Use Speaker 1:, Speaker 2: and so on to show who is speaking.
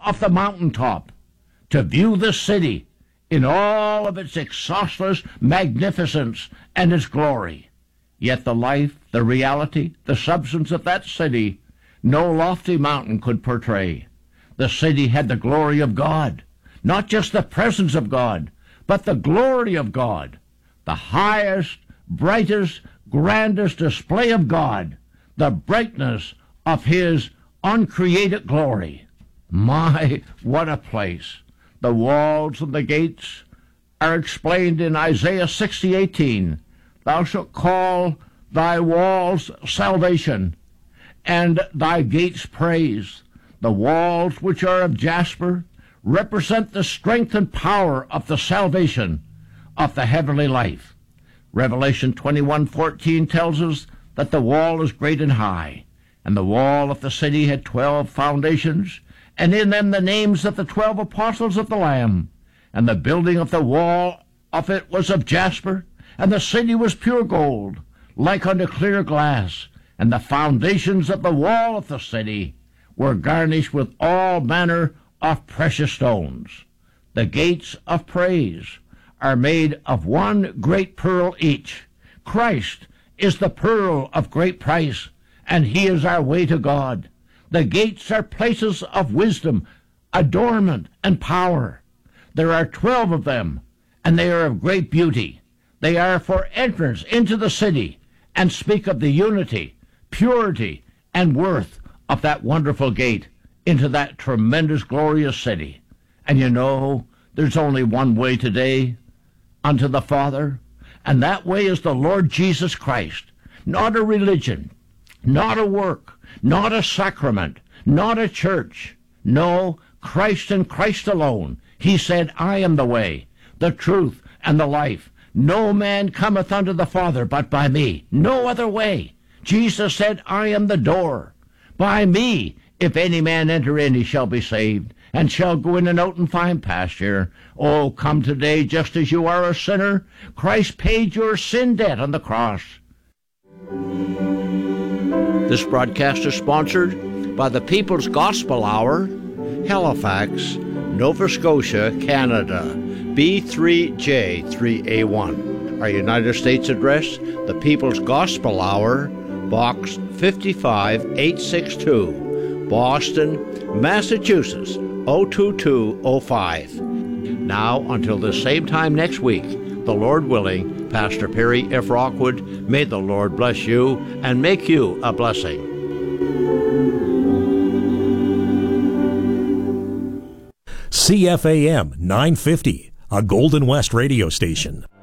Speaker 1: of the mountaintop to view the city in all of its exhaustless magnificence and its glory. Yet the life, the reality, the substance of that city, no lofty mountain could portray. The city had the glory of God, not just the presence of God, but the glory of God, the highest, brightest, grandest display of God, the brightness of His uncreated glory. My, what a place! The walls and the gates are explained in Isaiah 60:18. Thou shalt call thy walls salvation, and thy gates praise. The walls which are of jasper represent the strength and power of the salvation of the heavenly life. Revelation 21:14 tells us that the wall is great and high, and the wall of the city had 12 foundations, and in them the names of the 12 apostles of the Lamb. And the building of the wall of it was of jasper, and the city was pure gold, like unto clear glass. And the foundations of the wall of the city were garnished with all manner of precious stones. The gates of praise are made of one great pearl each. Christ is the pearl of great price, and He is our way to God. The gates are places of wisdom, adornment, and power. There are 12 of them, and they are of great beauty. They are for entrance into the city, and speak of the unity, purity, and worth of that wonderful gate into that tremendous, glorious city. And you know, there's only one way today unto the Father, and that way is the Lord Jesus Christ. Not a religion, not a work, not a sacrament, not a church. No, Christ and Christ alone. He said, I am the way, the truth, and the life. No man cometh unto the Father but by me. No other way. Jesus said, I am the door. By me, if any man enter in, he shall be saved, and shall go in and out and find pasture. Oh, come today just as you are a sinner. Christ paid your sin debt on the cross. This broadcast is sponsored by the People's Gospel Hour, Halifax, Nova Scotia, Canada, B3J3A1. Our United States address, the People's Gospel Hour, Box 55862, Boston, Massachusetts, 02205. Now, until the same time next week, the Lord willing, Pastor Perry F. Rockwood, may the Lord bless you and make you a blessing.
Speaker 2: CFAM 950, a Golden West radio station.